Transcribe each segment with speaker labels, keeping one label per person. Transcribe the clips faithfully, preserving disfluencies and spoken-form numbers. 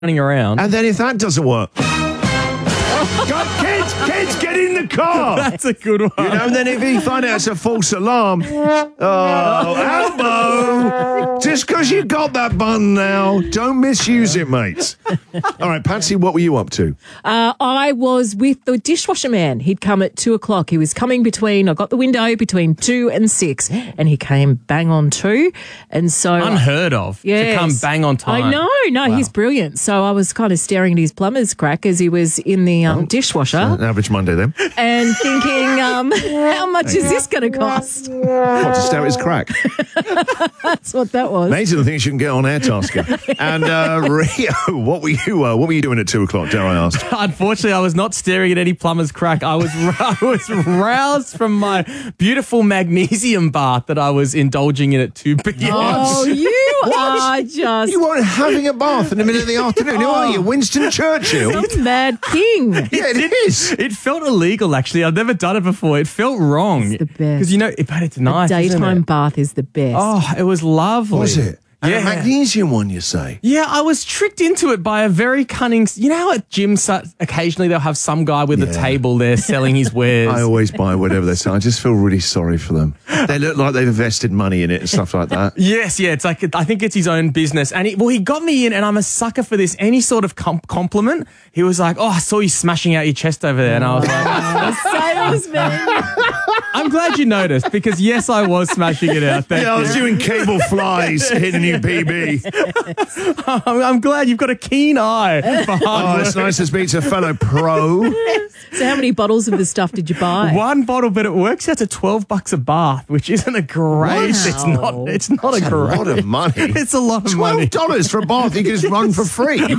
Speaker 1: running around.
Speaker 2: And then if that doesn't work, God, kids, kids, get in the car.
Speaker 1: That's a good one.
Speaker 2: You know, and then if you find out it's a false alarm, oh, elbow. Just because you got that button now, don't misuse it, mates. All right, Patsy, what were you up to?
Speaker 3: Uh, I was with the dishwasher man. He'd come at two o'clock. He was coming between, I got the window between two and six, and he came bang on two. And so.
Speaker 1: Unheard of.
Speaker 3: Yes.
Speaker 1: To come bang on time.
Speaker 3: I know. No,
Speaker 1: Wow.
Speaker 3: he's brilliant. So I was kind of staring at his plumber's crack as he was in the um, dishwasher
Speaker 2: An average Monday, then.
Speaker 3: and thinking, um, how much is this going to cost?
Speaker 2: What, to stare at his crack?
Speaker 3: That's what that was.
Speaker 2: Amazing the things you can get on Airtasker. And uh, Rio, what were you? Uh, what were you doing at two o'clock? Dare I ask?
Speaker 1: Unfortunately, I was not staring at any plumber's crack. I was I was roused from my beautiful magnesium bath that I was indulging in at two p.m.
Speaker 3: Oh, you are just
Speaker 2: You weren't having a bath in the middle of the afternoon, who are you? Winston Churchill?
Speaker 3: some mad king.
Speaker 2: Yeah, it is.
Speaker 1: It felt illegal, actually. I've never done it before. It felt wrong.
Speaker 3: It's the best.
Speaker 1: Because, you know, it, but it's nice, isn't
Speaker 3: Daytime
Speaker 1: it?
Speaker 3: bath is the best.
Speaker 1: Oh, it was lovely.
Speaker 2: Was it? And
Speaker 1: Yeah.
Speaker 2: a magnesium one, you say?
Speaker 1: Yeah, I was tricked into it by a very cunning... You know how at gyms, uh, occasionally they'll have some guy with a
Speaker 2: Yeah.
Speaker 1: table there selling his wares?
Speaker 2: I always buy whatever they say. I just feel really sorry for them. They look like they've invested money in it and stuff like that.
Speaker 1: Yes, yeah, it's like, I think it's his own business. And he, well, he got me in, and I'm a sucker for this. Any sort of com- compliment, he was like, oh, I saw you smashing out your chest over there. And I was like,
Speaker 3: Salesman.
Speaker 1: I'm glad you noticed, because yes, I was smashing it out. Thank
Speaker 2: Yeah, I
Speaker 1: you.
Speaker 2: was doing cable flies, hitting a new P B.
Speaker 1: I'm, I'm glad you've got a keen eye for hard
Speaker 2: Oh,
Speaker 1: work.
Speaker 2: it's nice to speak to a fellow pro.
Speaker 3: So how many bottles of the stuff did you buy?
Speaker 1: One bottle, but it works out to twelve bucks a bath, which isn't a great. It's not. It's not
Speaker 2: That's
Speaker 1: a
Speaker 2: a
Speaker 1: great.
Speaker 2: lot of money.
Speaker 1: It's a lot of money.
Speaker 2: Twelve dollars for a bath you can just run for free. You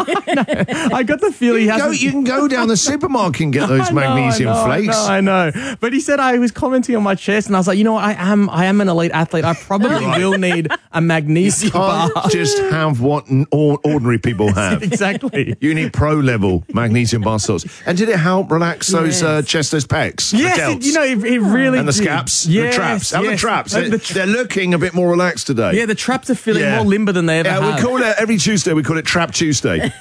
Speaker 1: I got the feeling he
Speaker 2: can, go,
Speaker 1: hasn't.
Speaker 2: you can go down the supermarket and get those
Speaker 1: I know,
Speaker 2: magnesium
Speaker 1: I know,
Speaker 2: flakes.
Speaker 1: I know, I know. But he said I was commenting on my chest, and I was like, you know what? I am. I am an elite athlete. I probably will need a magnesium
Speaker 2: Can't
Speaker 1: bath.
Speaker 2: just have what n- or- ordinary people have.
Speaker 1: Exactly.
Speaker 2: You need pro level magnesium bath salts. And did it help relax those uh,
Speaker 3: Yes.
Speaker 2: chest, those pecs? the
Speaker 1: Yes,
Speaker 2: delts?
Speaker 1: it, you know, it, it really
Speaker 2: and the
Speaker 1: did.
Speaker 2: scaps,
Speaker 1: Yes,
Speaker 2: the traps. How are the
Speaker 1: yes.
Speaker 2: traps?
Speaker 1: And
Speaker 2: They're,
Speaker 1: the tra-
Speaker 2: they're looking a bit more relaxed today.
Speaker 1: yeah, the traps are feeling
Speaker 2: Yeah.
Speaker 1: more limber than they ever
Speaker 2: Yeah,
Speaker 1: have.
Speaker 2: we call it every Tuesday. We call it Trap Tuesday.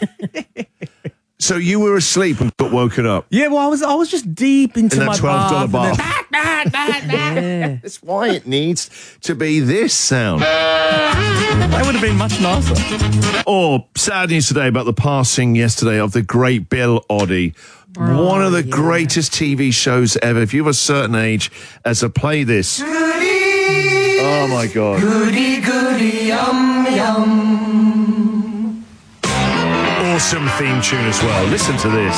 Speaker 2: So you were asleep and got woken up.
Speaker 1: Yeah, well, I was I was just deep into
Speaker 2: In that
Speaker 1: my
Speaker 2: twelve dollar
Speaker 1: bath.
Speaker 2: bath.
Speaker 1: and then-
Speaker 3: Yeah.
Speaker 2: That's why it needs to be this sound.
Speaker 1: That would have been much nicer.
Speaker 2: Or sad news today about the passing yesterday of the great Bill Oddie. One of the
Speaker 3: yeah.
Speaker 2: greatest T V shows ever. If you have a certain age, as I play this. Oh my God.
Speaker 4: Goody, goody, yum, yum.
Speaker 2: Awesome theme tune as well. Listen to this.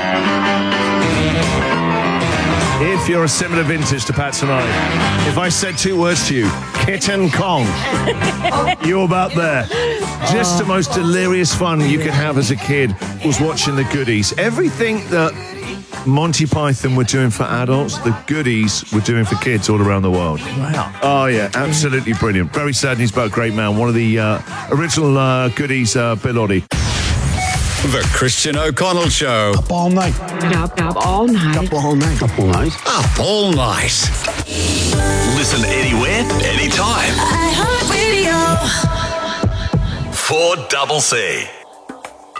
Speaker 2: If you're a similar vintage to Pat tonight, if I said two words to you, Kitten Kong, you're about there. Just the most delirious fun you could have as a kid was watching the Goodies. Everything that Monty Python were doing for adults, the Goodies were doing for kids all around the world.
Speaker 1: Wow.
Speaker 2: Oh, yeah, absolutely brilliant. Very sad news about a great man. One of the uh, original uh, Goodies, uh, Bill Oddie.
Speaker 5: The Christian O'Connell Show.
Speaker 6: Up all night.
Speaker 7: Up, up all night.
Speaker 6: Up all night. Up all night.
Speaker 5: Up all night.
Speaker 8: Listen anywhere, anytime.
Speaker 7: iHeartRadio.
Speaker 8: four double C.